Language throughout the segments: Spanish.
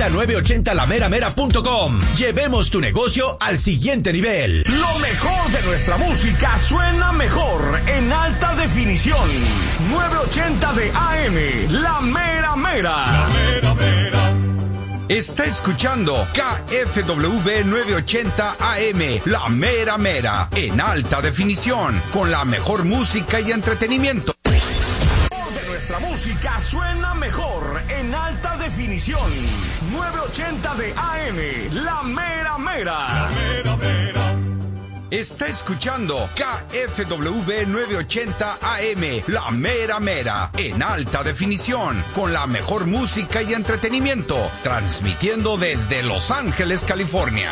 Visita 980lameramera.com. Llevemos tu negocio al siguiente nivel. Lo mejor de nuestra música suena mejor en alta definición. 980 de AM, La Mera Mera. La Mera Mera. Está escuchando KFWB 980 AM, La Mera Mera, en alta definición, con la mejor música y entretenimiento. De nuestra música suena mejor en alta definición. 980 de AM, La Mera Mera. La Mera Mera. Está escuchando KFWB 980 AM, La Mera Mera, en alta definición, con la mejor música y entretenimiento, transmitiendo desde Los Ángeles, California.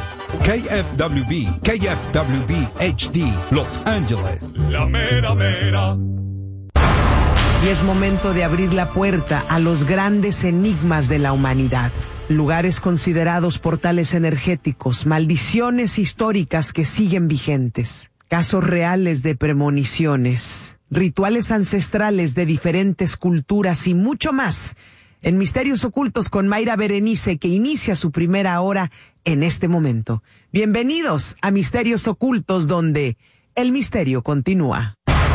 KFWB HD, Los Ángeles. La Mera Mera. Y es momento de abrir la puerta a los grandes enigmas de la humanidad. Lugares considerados portales energéticos, maldiciones históricas que siguen vigentes, casos reales de premoniciones, rituales ancestrales de diferentes culturas y mucho más. En Misterios Ocultos con Mayra Berenice, que inicia su primera hora en este momento. Bienvenidos a Misterios Ocultos, donde el misterio continúa.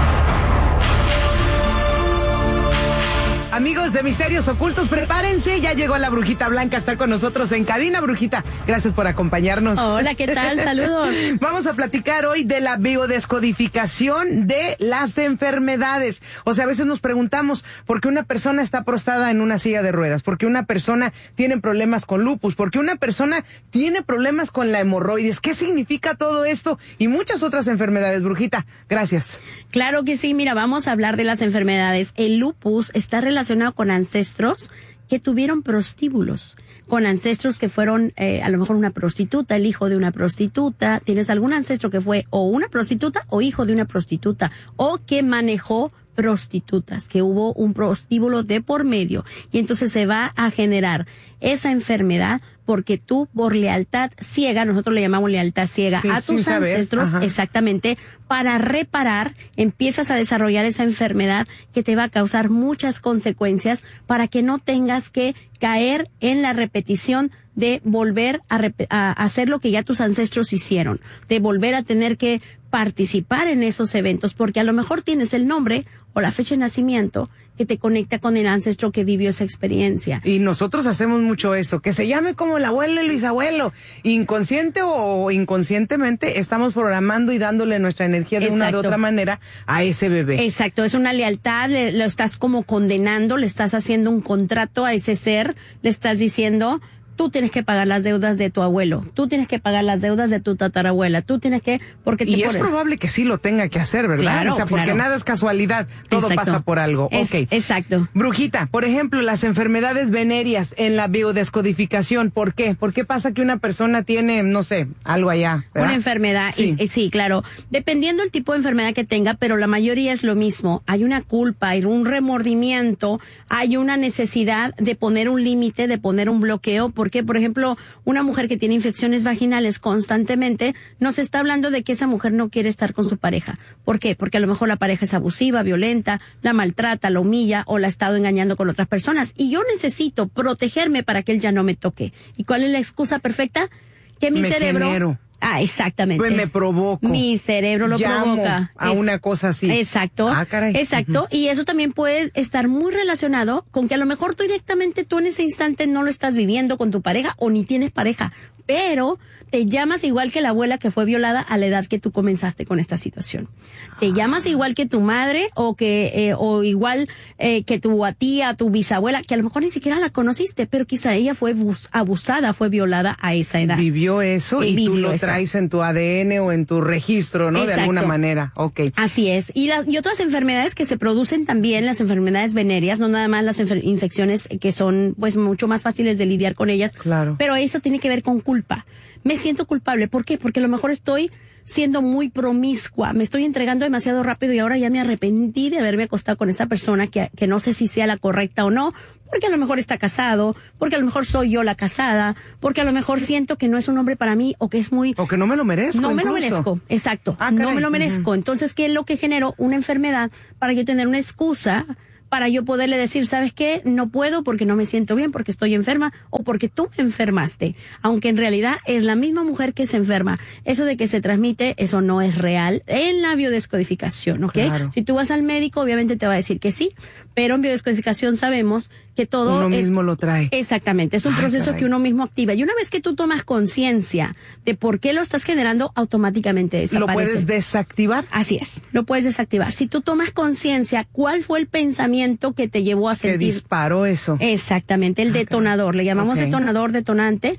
Amigos de Misterios Ocultos, prepárense, ya llegó la Brujita Blanca, está con nosotros en cabina. Brujita, gracias por acompañarnos. Hola, ¿qué tal? Saludos. Vamos a platicar hoy de la biodescodificación de las enfermedades. O sea, a veces nos preguntamos por qué una persona está postrada en una silla de ruedas, por qué una persona tiene problemas con lupus, por qué una persona tiene problemas con la hemorroides. ¿Qué significa todo esto? Y muchas otras enfermedades. Brujita, gracias. Claro que sí, mira, vamos a hablar de las enfermedades. El lupus está relacionado con ancestros que tuvieron prostíbulos, con ancestros que fueron a lo mejor una prostituta, el hijo de una prostituta. ¿Tienes algún ancestro que fue o una prostituta o hijo de una prostituta o que manejó prostitutas, que hubo un prostíbulo de por medio? Y entonces se va a generar esa enfermedad porque tú, por lealtad ciega, nosotros le llamamos lealtad ciega, sí, a tus ancestros, exactamente, para reparar, empiezas a desarrollar esa enfermedad que te va a causar muchas consecuencias para que no tengas que caer en la repetición de volver a hacer lo que ya tus ancestros hicieron, de volver a tener que participar en esos eventos, porque a lo mejor tienes el nombre o la fecha de nacimiento que te conecta con el ancestro que vivió esa experiencia. Y nosotros hacemos mucho eso, que se llame como el abuelo y el bisabuelo. Inconsciente o inconscientemente estamos programando y dándole nuestra energía de una u otra manera a ese bebé. Exacto, es una lealtad, lo estás como condenando, le estás haciendo un contrato a ese ser, le estás diciendo: tú tienes que pagar las deudas de tu abuelo, tú tienes que pagar las deudas de tu tatarabuela, tú tienes que... Y es probable que sí lo tenga que hacer, ¿verdad? Claro, o sea, porque nada es casualidad, todo pasa por algo. Okay. Exacto. Brujita, por ejemplo, las enfermedades venéreas en la biodescodificación, ¿por qué? ¿Por qué pasa que una persona tiene, no sé, algo allá, ¿verdad? Una enfermedad, sí. Sí, claro. Dependiendo del tipo de enfermedad que tenga, pero la mayoría es lo mismo. Hay una culpa, hay un remordimiento, hay una necesidad de poner un límite, de poner un bloqueo, porque, por ejemplo, una mujer que tiene infecciones vaginales constantemente, nos está hablando de que esa mujer no quiere estar con su pareja. ¿Por qué? Porque a lo mejor la pareja es abusiva, violenta, la maltrata, la humilla o la ha estado engañando con otras personas. Y yo necesito protegerme para que él ya no me toque. ¿Y cuál es la excusa perfecta? Que mi cerebro... Genero. Exactamente. Pues me provoco. Mi cerebro lo provoca. A una cosa así. Exacto. Caray. Exacto. Y eso también puede estar muy relacionado con que a lo mejor directamente tú en ese instante no lo estás viviendo con tu pareja o ni tienes pareja, pero te llamas igual que la abuela que fue violada a la edad que tú comenzaste con esta situación. Te llamas igual que tu madre o igual que tu tía, tu bisabuela, que a lo mejor ni siquiera la conociste, pero quizá ella fue abusada, fue violada a esa edad. Vivió eso y tú lo traes en tu ADN o en tu registro, ¿no? Exacto. De alguna manera. Okay. Así es. Y otras enfermedades que se producen también, las enfermedades venéreas, no nada más las infecciones que son pues mucho más fáciles de lidiar con ellas. Claro. Pero eso tiene que ver con culpa. Me siento culpable. ¿Por qué? Porque a lo mejor estoy siendo muy promiscua, me estoy entregando demasiado rápido y ahora ya me arrepentí de haberme acostado con esa persona que no sé si sea la correcta o no, porque a lo mejor está casado, porque a lo mejor soy yo la casada, porque a lo mejor siento que no es un hombre para mí o que es muy... O que no me lo merezco. No incluso. me lo merezco, exacto. No me lo merezco. Entonces, ¿qué es lo que generó? Una enfermedad para yo tener una excusa para yo poderle decir, ¿sabes qué? No puedo porque no me siento bien, porque estoy enferma o porque tú me enfermaste. Aunque en realidad es la misma mujer que se enferma. Eso de que se transmite, eso no es real en la biodescodificación, ¿ok? Claro. Si tú vas al médico, obviamente te va a decir que sí, pero en biodescodificación sabemos que todo uno mismo lo trae. Exactamente, es un proceso caray. que uno mismo activa. Y una vez que tú tomas conciencia de por qué lo estás generando, automáticamente desaparece. ¿Lo puedes desactivar? Así es, lo puedes desactivar. Si tú tomas conciencia, ¿cuál fue el pensamiento que te llevó a sentir? Que disparó eso. Exactamente, el detonador, le llamamos Ok. detonador, detonante,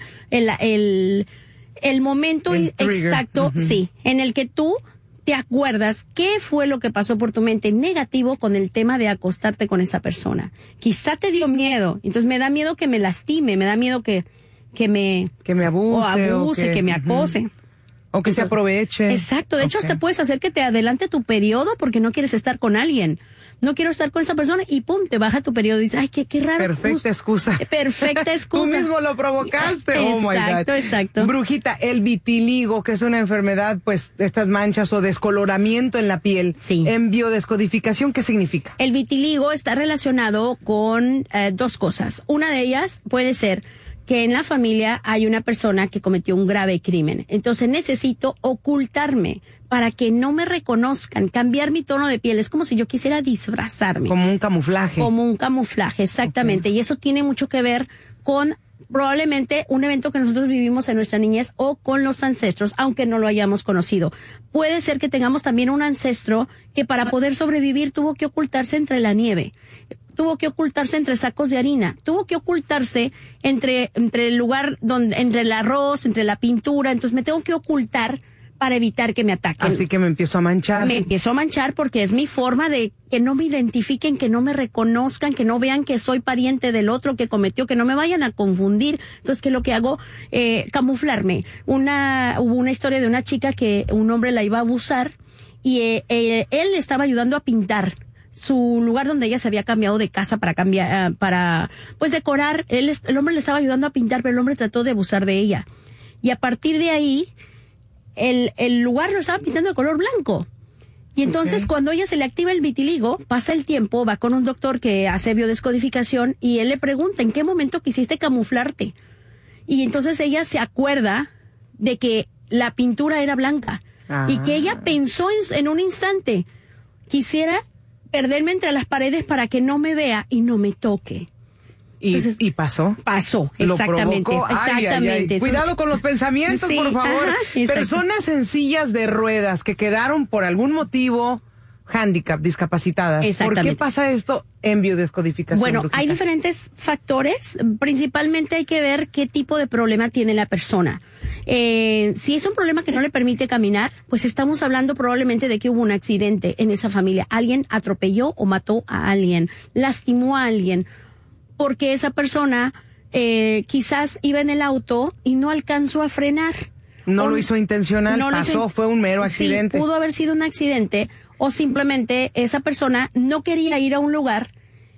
el momento El trigger. exacto, Ujú. sí, en el que tú te acuerdas qué fue lo que pasó por tu mente negativo con el tema de acostarte con esa persona. Quizá te dio miedo, entonces me da miedo que me lastime, me da miedo que me abuse. o abuse, que me acose. Ujú. O que se aproveche. Exacto, de hecho Ok. hasta puedes hacer que te adelante tu periodo porque no quieres estar con alguien. No quiero estar con esa persona y pum, te baja tu periodo y dices, ay, qué raro. Perfecta excusa. Perfecta excusa. Tú mismo lo provocaste. Oh my God. Exacto, exacto. Brujita, el vitiligo, que es una enfermedad, pues, estas manchas o descoloramiento en la piel. Sí. En biodescodificación, ¿qué significa? El vitiligo está relacionado con dos cosas. Una de ellas puede ser que en la familia hay una persona que cometió un grave crimen. Entonces necesito ocultarme para que no me reconozcan, cambiar mi tono de piel. Es como si yo quisiera disfrazarme. Como un camuflaje. Como un camuflaje, exactamente. Y eso tiene mucho que ver con probablemente un evento que nosotros vivimos en nuestra niñez o con los ancestros, aunque no lo hayamos conocido. Puede ser que tengamos también un ancestro que para poder sobrevivir tuvo que ocultarse entre la nieve, tuvo que ocultarse entre sacos de harina, tuvo que ocultarse entre el lugar donde, entre el arroz, entre la pintura. Entonces me tengo que ocultar para evitar que me ataquen. Así que me empiezo a manchar. Me empiezo a manchar porque es mi forma de que no me identifiquen, que no me reconozcan, que no vean que soy pariente del otro que cometió, que no me vayan a confundir. Entonces, ¿qué es lo que hago? Camuflarme. Hubo una historia de una chica que un hombre la iba a abusar y él le estaba ayudando a pintar su lugar donde ella se había cambiado de casa para cambiar, para pues decorar. El hombre le estaba ayudando a pintar, pero el hombre trató de abusar de ella. Y a partir de ahí, el lugar lo estaba pintando de color blanco. Y entonces cuando ella se le activa el vitiligo, pasa el tiempo, va con un doctor que hace biodescodificación y él le pregunta, ¿en qué momento quisiste camuflarte? Y entonces ella se acuerda de que la pintura era blanca y que ella pensó en un instante, quisiera perderme entre las paredes para que no me vea y no me toque. Entonces, ¿Y pasó? Pasó, exactamente. Lo provocó. Ay, exactamente. ay. Cuidado con los pensamientos, Sí, por favor. ajá, exacto. Personas en sillas de ruedas que quedaron por algún motivo handicap, discapacitadas. ¿Por Exactamente. qué pasa esto en biodescodificación? Bueno, Brujita? hay diferentes factores. Principalmente hay que ver qué tipo de problema tiene la persona. Si es un problema que no le permite caminar, pues estamos hablando probablemente de que hubo un accidente en esa familia. Alguien atropelló o mató a alguien, lastimó a alguien, porque esa persona quizás iba en el auto y no alcanzó a frenar. No lo hizo intencional, No lo pasó, hizo- fue un mero accidente. Sí, pudo haber sido un accidente o simplemente esa persona no quería ir a un lugar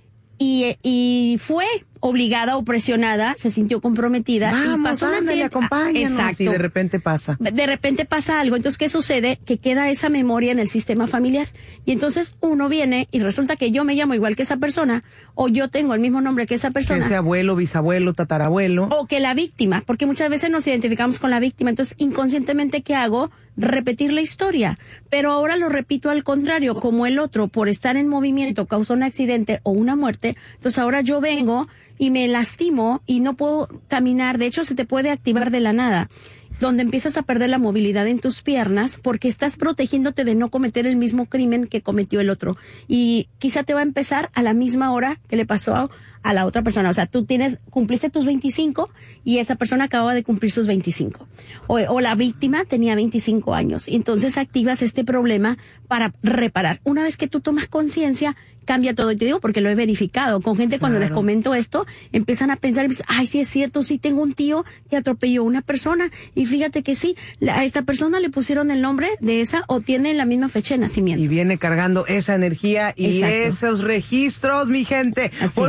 y fue obligada o presionada, se sintió comprometida y Vamos, pasó un ándale, accidente. acompáñanos. Exacto. Y de repente pasa. De repente pasa algo, entonces ¿qué sucede? Que queda esa memoria en el sistema familiar y entonces uno viene y resulta que yo me llamo igual que esa persona o yo tengo el mismo nombre que esa Que persona. sea abuelo, bisabuelo, tatarabuelo. O que la víctima, porque muchas veces nos identificamos con la víctima, entonces inconscientemente ¿qué hago? Repetir la historia, pero ahora lo repito al contrario, como el otro por estar en movimiento causó un accidente o una muerte, entonces ahora yo vengo y me lastimo y no puedo caminar, de hecho se te puede activar de la nada, donde empiezas a perder la movilidad en tus piernas porque estás protegiéndote de no cometer el mismo crimen que cometió el otro. Y quizá te va a empezar a la misma hora que le pasó a la otra persona. O sea, tú cumpliste tus 25 y esa persona acababa de cumplir sus 25. O la víctima tenía 25 años. Y entonces activas este problema para reparar. Una vez que tú tomas conciencia, cambia todo. Y te digo porque lo he verificado. Con gente cuando les comento esto, empiezan a pensar, ay, sí es cierto, sí tengo un tío que atropelló a una persona. Y fíjate que sí, a esta persona le pusieron el nombre de esa o tiene la misma fecha de nacimiento. Y viene cargando esa energía y Exacto. esos registros, mi gente. Así Por es. último,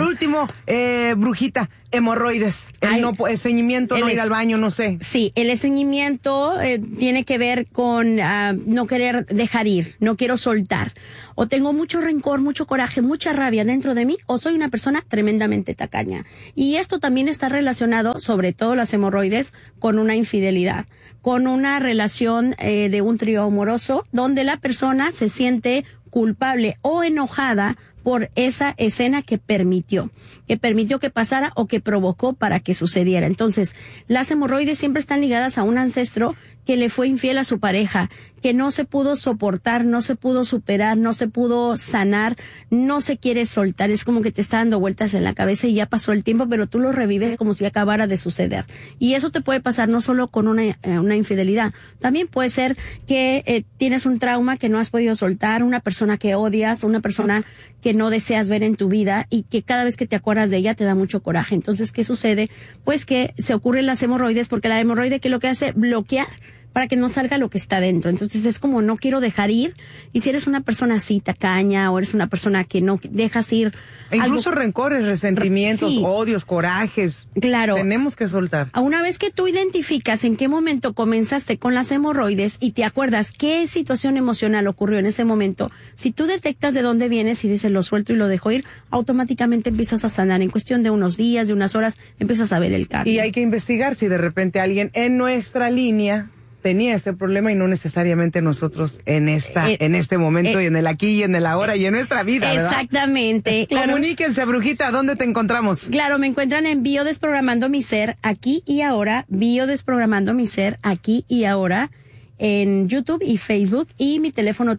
brujita, hemorroides, estreñimiento, no ir al baño, no sé. Sí, el estreñimiento tiene que ver con no querer dejar ir, no quiero soltar. O tengo mucho rencor, mucho coraje, mucha rabia dentro de mí, o soy una persona tremendamente tacaña. Y esto también está relacionado, sobre todo las hemorroides, con una infidelidad, con una relación de un trío amoroso, donde la persona se siente culpable o enojada por esa escena que permitió que pasara o que provocó para que sucediera. Entonces, las hemorroides siempre están ligadas a un ancestro que le fue infiel a su pareja, que no se pudo soportar, no se pudo superar, no se pudo sanar, no se quiere soltar. Es como que te está dando vueltas en la cabeza y ya pasó el tiempo, pero tú lo revives como si acabara de suceder. Y eso te puede pasar no solo con una infidelidad, también puede ser que tienes un trauma que no has podido soltar, una persona que odias, una persona que no deseas ver en tu vida y que cada vez que te acuerdas de ella te da mucho coraje. Entonces, ¿qué sucede? Pues que se ocurren las hemorroides, porque la hemorroide, ¿qué es lo que hace? Bloquear para que no salga lo que está dentro. Entonces es como no quiero dejar ir. Y si eres una persona así tacaña o eres una persona que no dejas ir, e incluso rencores, resentimientos, sí, odios, corajes, claro, tenemos que soltar. Una vez que tú identificas en qué momento comenzaste con las hemorroides y te acuerdas qué situación emocional ocurrió en ese momento, si tú detectas de dónde vienes y dices lo suelto y lo dejo ir, automáticamente empiezas a sanar. En cuestión de unos días, de unas horas, empiezas a ver el cambio. Y hay que investigar si de repente alguien en nuestra línea tenía este problema y no necesariamente nosotros en este momento y en el aquí y en el ahora y en nuestra vida, ¿verdad? Exactamente. Claro. Comuníquense, brujita, ¿dónde te encontramos? Claro, me encuentran en Biodesprogramando mi ser, aquí y ahora, Biodesprogramando mi ser, aquí y ahora, en YouTube y Facebook, y mi teléfono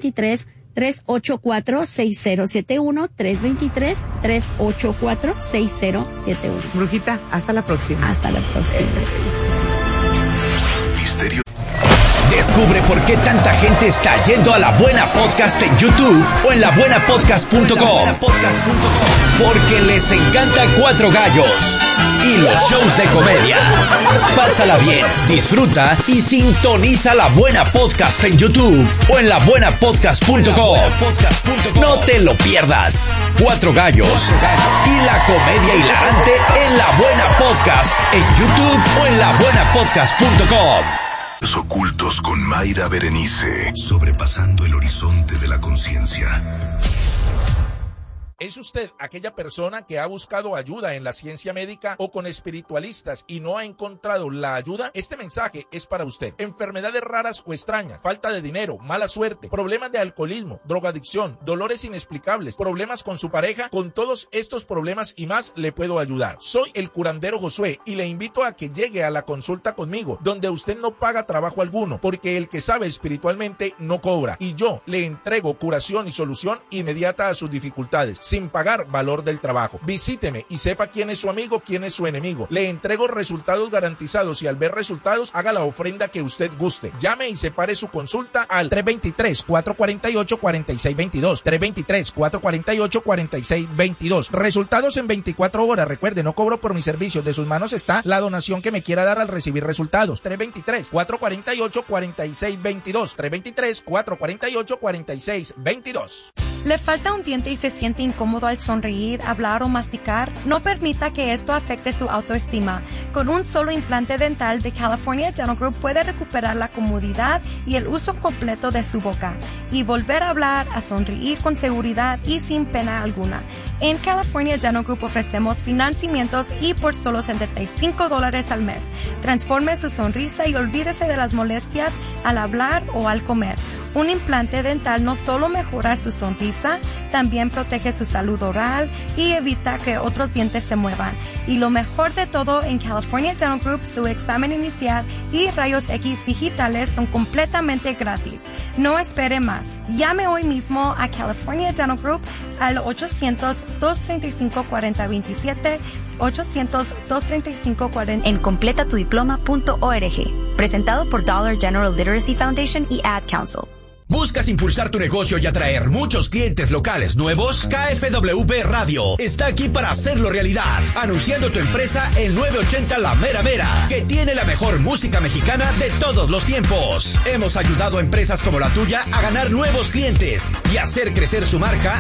323-384-6071, 323-384-6071. Brujita, hasta la próxima. Hasta la próxima. Descubre por qué tanta gente está yendo a La Buena Podcast en YouTube o en labuenapodcast.com. Porque les encanta Cuatro Gallos y los shows de comedia. Pásala bien, disfruta y sintoniza La Buena Podcast en YouTube o en labuenapodcast.com. No te lo pierdas. Cuatro Gallos y la comedia hilarante en La Buena Podcast en YouTube o en labuenapodcast.com. Ocultos con Mayra Berenice. Sobrepasando el horizonte de la conciencia. ¿Es usted aquella persona que ha buscado ayuda en la ciencia médica o con espiritualistas y no ha encontrado la ayuda? Este mensaje es para usted. Enfermedades raras o extrañas, falta de dinero, mala suerte, problemas de alcoholismo, drogadicción, dolores inexplicables, problemas con su pareja. Con todos estos problemas y más le puedo ayudar. Soy el curandero Josué y le invito a que llegue a la consulta conmigo, donde usted no paga trabajo alguno, porque el que sabe espiritualmente no cobra, y yo le entrego curación y solución inmediata a sus dificultades, sin pagar valor del trabajo. Visíteme y sepa quién es su amigo, quién es su enemigo. Le entrego resultados garantizados y al ver resultados, haga la ofrenda que usted guste. Llame y separe su consulta al 323-448-4622. 323-448-4622. Resultados en 24 horas. Recuerde, no cobro por mis servicios. De sus manos está la donación que me quiera dar al recibir resultados. 323-448-4622. 323-448-4622. ¿Le falta un diente y se siente incómodo al sonreír, hablar o masticar? No permita que esto afecte su autoestima. Con un solo implante dental de California Dental Group puede recuperar la comodidad y el uso completo de su boca y volver a hablar, a sonreír con seguridad y sin pena alguna. En California Dental Group ofrecemos financiamientos y por solo $75 al mes. Transforme su sonrisa y olvídese de las molestias al hablar o al comer. Un implante dental no solo mejora su sonrisa, también protege su salud oral y evita que otros dientes se muevan. Y lo mejor de todo, en California Dental Group, su examen inicial y rayos X digitales son completamente gratis. No espere más. Llame hoy mismo a California Dental Group al 800-235-4027, 800-235-4027. En completatudiploma.org. Presentado por Dollar General Literacy Foundation y Ad Council. ¿Buscas impulsar tu negocio y atraer muchos clientes locales nuevos? KFWB Radio está aquí para hacerlo realidad. Anunciando tu empresa en 980 La Mera Mera, que tiene la mejor música mexicana de todos los tiempos. Hemos ayudado a empresas como la tuya a ganar nuevos clientes y hacer crecer su marca